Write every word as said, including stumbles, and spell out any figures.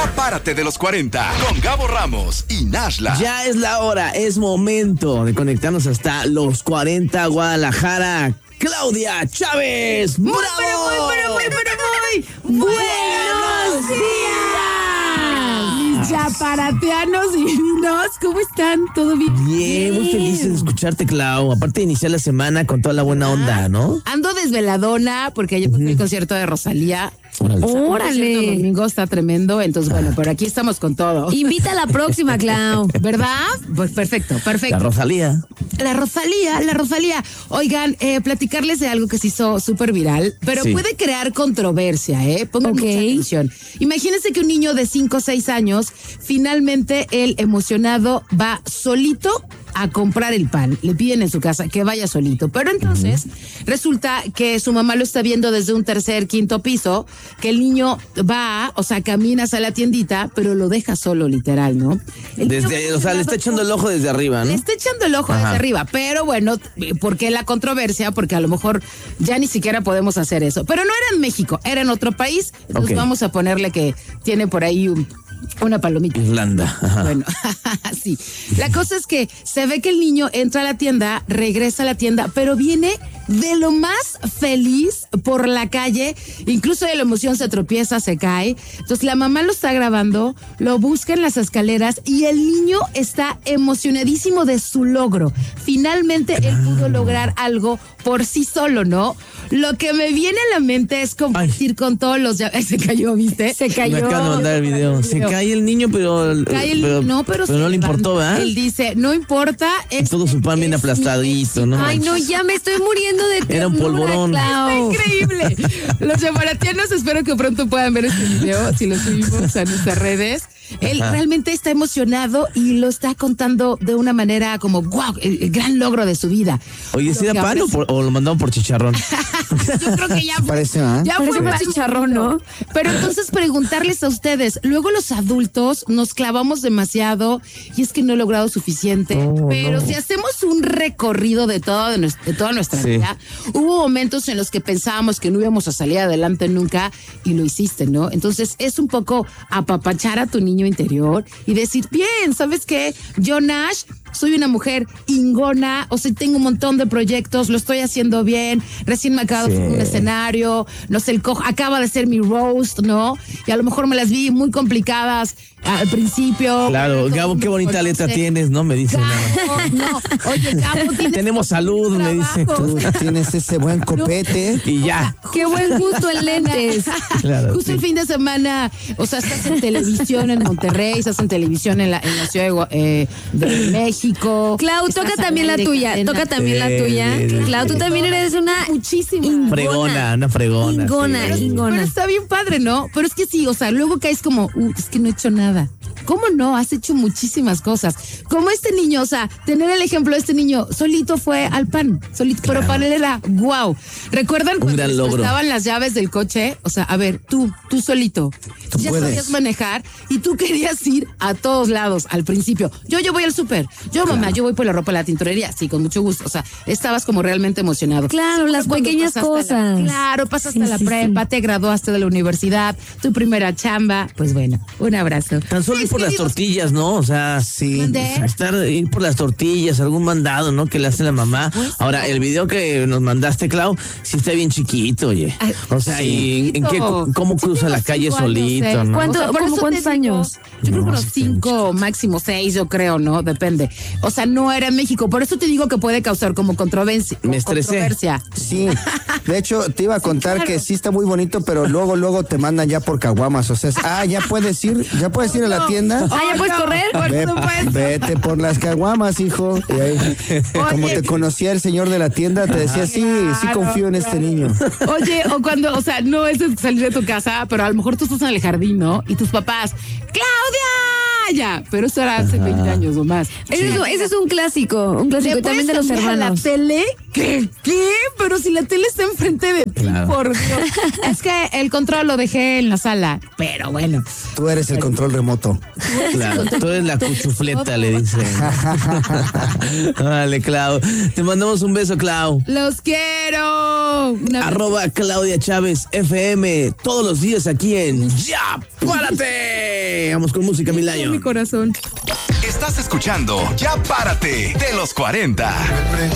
Ya párate de los cuarenta con Gabo Ramos y Nashla. Ya es la hora, es momento de conectarnos hasta los cuarenta Guadalajara. Claudia Chávez. Muy, ¡Bravo! pero muy, pero muy, pero muy buenos días. Mis chaparateanos divinos, ¿cómo están? ¿Todo bien? Bien, muy feliz de escucharte, Clau. Aparte de iniciar la semana con toda la buena onda, ¿no? Ando desveladona porque ayer fue el concierto de Rosalía. Órale. Órale. El domingo está tremendo, entonces bueno, pero aquí estamos con todo. Invita a la próxima, Clau. ¿Verdad? Pues perfecto, perfecto. La Rosalía. La Rosalía, la Rosalía. Oigan, eh, platicarles de algo que se hizo súper viral, pero Sí. puede crear controversia, ¿eh? Pongan Ok. mucha atención. Imagínense que un niño de cinco o seis años, finalmente él emocionado va solito a comprar el pan. Le piden en su casa que vaya solito. Pero entonces resulta que su mamá lo está viendo desde un tercer, quinto piso, que el niño va, o sea, camina hacia la tiendita, pero lo deja solo, literal, ¿no? El niño Desde, o sea, le está echando el ojo desde arriba, ¿no? le está echando el ojo Ajá. desde arriba, pero bueno, ¿por qué la controversia? Porque a lo mejor ya ni siquiera podemos hacer eso. Pero no era en México, era en otro país. Entonces Ok. vamos a ponerle que tiene por ahí un- una palomita. Irlanda. Ajá. Bueno, sí. La cosa es que se ve que el niño entra a la tienda, regresa a la tienda, pero viene de lo más feliz por la calle, incluso de la emoción se tropieza, se cae. Entonces la mamá lo está grabando, lo busca en las escaleras y el niño está emocionadísimo de su logro. Finalmente él pudo lograr algo por sí solo, ¿no? Lo que me viene a la mente es compartir con todos los... Ay, se cayó, ¿viste? Se Me cayó. acaban de mandar el video. Se cae el niño, pero, Cae el- pero, no, pero, pero no se le importó, levanta. ¿verdad? Él dice, no importa. es- Todo su pan bien es mi aplastadito, ¿no? Ay, no, ya me estoy muriendo de Era un ternura, polvorón. Clau. Increíble. Los chaparatianos espero que pronto puedan ver este video, si lo subimos a nuestras redes. Él Ajá. realmente está emocionado y lo está contando de una manera como, wow, el, el gran logro de su vida. Oye, ¿sí Lo era que pan o, aprecia- por- o lo mandaron por chicharrón? Yo creo que ya fue. Parece, ¿ah? Ya Parece fue más pan. chicharrón, ¿no? Pero entonces preguntarles a ustedes, luego los adultos nos clavamos demasiado y es que no he logrado suficiente, Oh, pero no. si hacemos un recorrido de, todo, de, nues- de toda nuestra Sí. vida, hubo momentos en los que pensábamos que no íbamos a salir adelante nunca y lo hiciste, ¿no? Entonces es un poco apapachar a tu niño interior y decir, bien, ¿sabes qué? Yo, Nash, soy una mujer ingona, o sea, tengo un montón de proyectos, lo estoy haciendo bien, recién me acabo de Sí. subir un escenario, no sé, el co- acaba de ser mi roast, ¿no? Y a lo mejor me las vi muy complicadas al principio. Claro, Todo Gabo, me qué bonita conoce. letra tienes, ¿no? Me dice. Gabo, no, oye, Gabo, tienes Tenemos salud, me dice. trabajo. Tú tienes ese buen copete. Y ya. Qué buen gusto en lentes. Claro, Justo sí. el fin de semana, o sea, estás en televisión en Monterrey, estás en televisión en la, en la Ciudad de, Gua- eh, de México. Clau, estás toca al también la aire, tuya. cadena. Toca también la Sí, tuya. sí, sí. Clau, tú también eres una Muchísimo. Fregona, una fregona. ingona, sí. Pero ingona. está bien padre, ¿no? Pero es que sí, o sea, luego caes como, uh, es que no he hecho nada. ¿Cómo no? Has hecho muchísimas cosas. Como este niño, o sea, tener el ejemplo de este niño, solito fue al pan, solito, pero para él era wow. ¿Recuerdan cuando gran les logro. prestaban las llaves del coche? O sea, a ver, tú, tú solito. Tú ya puedes. sabías manejar y tú querías ir a todos lados al principio. Yo, yo voy al súper. Yo, mamá, yo voy por la ropa a la tintorería. Sí, con mucho gusto. O sea, estabas como realmente emocionado. Claro, las Cuando pequeñas pasaste la- cosas. claro, pasaste Sí, la sí, prepa, te graduaste de la universidad, tu primera chamba. Pues bueno, un abrazo. Tan solo ir Mis por las queridos- tortillas, ¿no? O sea, Sí. ¿Mandé? o sea, estar ir por las tortillas, algún mandado, ¿no? Que le hace la mamá. supuesto. Ahora, el video que nos mandaste, Clau, sí está bien chiquito, oye. Ay, O sea, ¿y en qué, chiquito. cómo Sí cruza tengo la calle cinco años, solito, eh. no? ¿Cuánto- por cómo eso te cuántos digo, años? Yo creo No, que unos sí está cinco, máximo seis, yo creo, ¿no? Depende. O sea, no era en México. Por eso te digo que puede causar como controversia. Me estresé. controversia. Sí, de hecho te iba a contar claro. que sí está muy bonito, pero luego luego te mandan ya por caguamas, o sea, es, ah, ya puedes ir, ya puedes ir a la tienda. Ah, ¿ya puedes no, correr? por Ve- supuesto. vete por las caguamas, hijo. Y ahí, como te conocía el señor de la tienda, te decía, sí, sí Claro, confío en este niño. Oye, o cuando, o sea, no es de salir de tu casa, pero a lo mejor tú estás en el jardín, ¿no? Y tus papás, ¡Claudia! Ya, pero eso era hace veinte años o más. Ese, es, un- ese es un clásico, un clásico ¿Le y también de puedes los cambiar a hermanos. la tele? ¿Qué? ¿Qué? Pero si la tele está enfrente de ti, Claro. por Dios. Es que el control lo dejé en la sala, pero bueno. Tú eres el control remoto. Claro, tú eres la cuchufleta, le dice. Vale, Clau. Te mandamos un beso, Clau. ¡Los quiero! Una- Arroba Claudia Chávez F M todos los días aquí en Ya Párate. Regresamos con música, mi Lion. Mi corazón. Estás escuchando Ya Párate de los cuarenta. Me